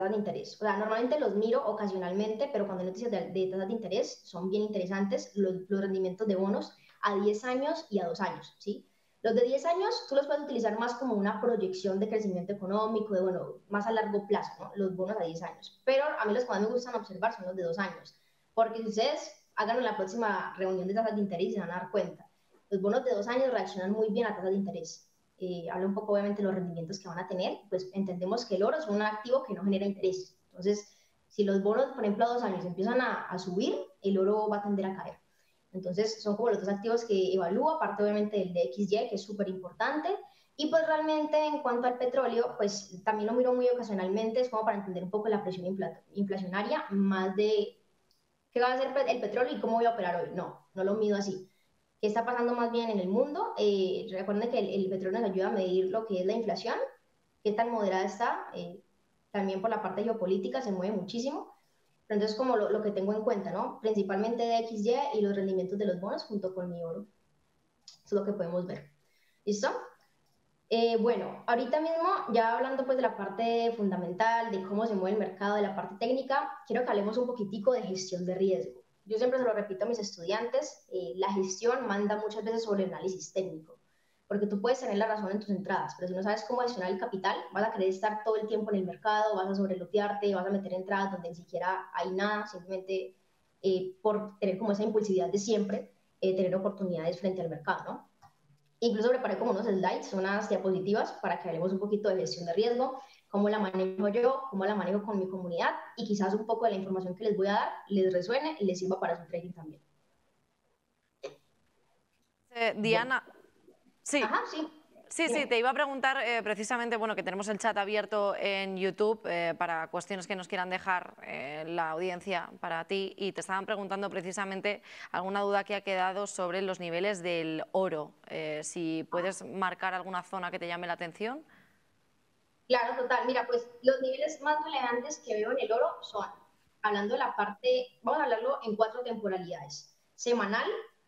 de interés. O sea, normalmente los miro ocasionalmente, pero cuando hay noticias de tasas de interés son bien interesantes los rendimientos de bonos a 10 años y a 2 años, ¿sí? Los de 10 años tú los puedes utilizar más como una proyección de crecimiento económico, de, bueno, más a largo plazo, ¿no? Los bonos a 10 años. Pero a mí los que más me gustan observar son los de 2 años, porque si ustedes hagan en la próxima reunión de tasas de interés se van a dar cuenta. Los bonos de 2 años reaccionan muy bien a tasas de interés. Habla un poco obviamente de los rendimientos que van a tener, pues entendemos que el oro es un activo que no genera interés. Entonces, si los bonos, por ejemplo, a 2 años empiezan a subir, el oro va a tender a caer. Entonces, son como los dos activos que evalúo, aparte obviamente del de XY, que es súper importante. Y pues realmente en cuanto al petróleo, pues también lo miro muy ocasionalmente, es como para entender un poco la presión inflacionaria, más de qué va a hacer el petróleo y cómo voy a operar hoy. No, no lo mido así. ¿Qué está pasando más bien en el mundo? Recuerden que el petróleo nos ayuda a medir lo que es la inflación, qué tan moderada está, también por la parte geopolítica se mueve muchísimo, pero entonces como lo que tengo en cuenta, ¿no? Principalmente de XY y los rendimientos de los bonos junto con mi oro. Eso es lo que podemos ver. ¿Listo? Bueno, ahorita mismo, ya hablando pues de la parte fundamental, de cómo se mueve el mercado, de la parte técnica, quiero que hablemos un poquitico de gestión de riesgo. Yo siempre se lo repito a mis estudiantes, la gestión manda muchas veces sobre el análisis técnico, porque tú puedes tener la razón en tus entradas, pero si no sabes cómo gestionar el capital, vas a querer estar todo el tiempo en el mercado, vas a sobrelotearte, vas a meter entradas donde ni siquiera hay nada, simplemente por tener como esa impulsividad de siempre, tener oportunidades frente al mercado, ¿no? Incluso preparé como unos slides, unas diapositivas para que hablemos un poquito de gestión de riesgo, cómo la manejo yo, cómo la manejo con mi comunidad y quizás un poco de la información que les voy a dar les resuene y les sirva para su trading también. Diana, Bueno. sí. Ajá, sí. Sí, te iba a preguntar precisamente, bueno, que tenemos el chat abierto en YouTube para cuestiones que nos quieran dejar la audiencia para ti y te estaban preguntando precisamente alguna duda que ha quedado sobre los niveles del oro. Si puedes marcar alguna zona que te llame la atención. Claro, total. Mira, pues los niveles más relevantes que veo en el oro son, hablando de la parte, vamos a hablarlo en 4 temporalidades. Semanal,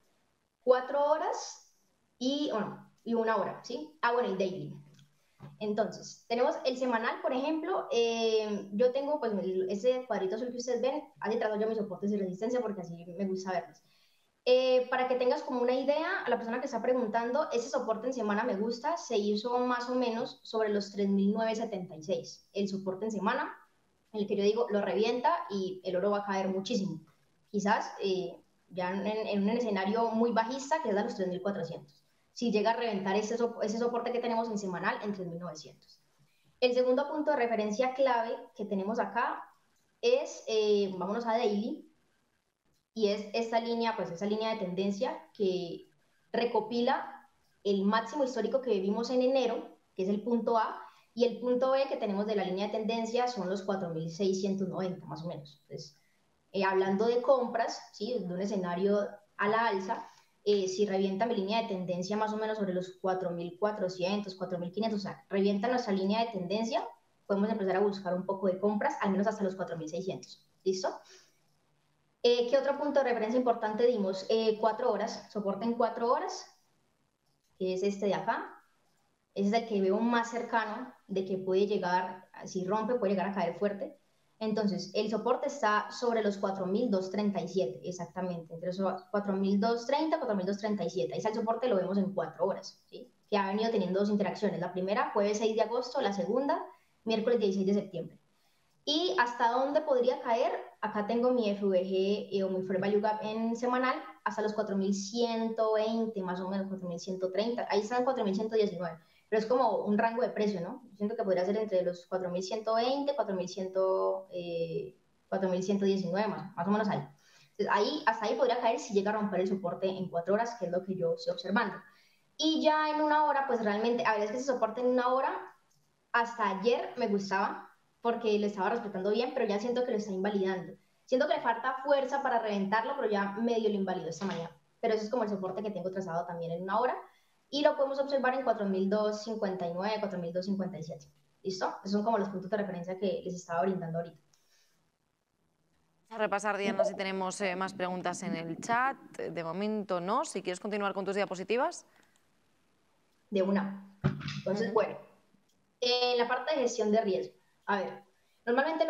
4 horas y, bueno, y 1 hora, ¿sí? Ah, bueno, y daily. Entonces, tenemos el semanal, por ejemplo, yo tengo pues ese cuadrito azul que ustedes ven, así trazo yo mis soportes y resistencia porque así me gusta verlos. Para que tengas como una idea, a la persona que está preguntando, ese soporte en semana me gusta, se hizo más o menos sobre los 3.976, el soporte en semana, en el que yo digo, lo revienta y el oro va a caer muchísimo. Quizás ya en un escenario muy bajista, que es a los 3.400. Si llega a reventar ese soporte que tenemos en semanal en 3.900. El segundo punto de referencia clave que tenemos acá es, vámonos a daily, y es esta línea, pues esa línea de tendencia que recopila el máximo histórico que vivimos en enero, que es el punto A, y el punto B que tenemos de la línea de tendencia son los 4.690 más o menos. Entonces, hablando de compras, ¿sí? De un escenario a la alza, si revienta mi línea de tendencia más o menos sobre los 4.400, 4.500, o sea, revienta nuestra línea de tendencia, podemos empezar a buscar un poco de compras, al menos hasta los 4.600. ¿Listo? ¿Qué otro punto de referencia importante dimos? 4 horas, soporte en 4 horas, que es este de acá. Ese es el que veo más cercano de que puede llegar, si rompe, puede llegar a caer fuerte. Entonces, el soporte está sobre los 4.237, exactamente, entre los 4.230 y 4.237. Ahí está el soporte, lo vemos en 4 horas, ¿sí? Que ha venido teniendo 2 interacciones. La primera, jueves 6 de agosto, la segunda, miércoles 16 de septiembre. ¿Y hasta dónde podría caer? Acá tengo mi FVG o mi Fair Value Gap en semanal hasta los 4.120, más o menos 4.130. Ahí están 4.119, pero es como un rango de precio, ¿no? Yo siento que podría ser entre los 4.120, 4.119, más o menos ahí. Entonces, hasta ahí podría caer si llega a romper el soporte en 4 horas, que es lo que yo estoy observando. Y ya en 1 hora, pues realmente, a ver, es que ese soporte en 1 hora, hasta ayer me gustaba, porque lo estaba respetando bien, pero ya siento que lo está invalidando. Siento que le falta fuerza para reventarlo, pero ya medio lo invalido esta mañana. Pero eso es como el soporte que tengo trazado también en 1 hora. Y lo podemos observar en 4.259, 4.257. ¿Listo? Esos son como los puntos de referencia que les estaba brindando ahorita. Vamos a repasar, Diana, si tenemos más preguntas en el chat. De momento no. Si quieres continuar con tus diapositivas. De una. Entonces, bueno, en la parte de gestión de riesgo. A ver, normalmente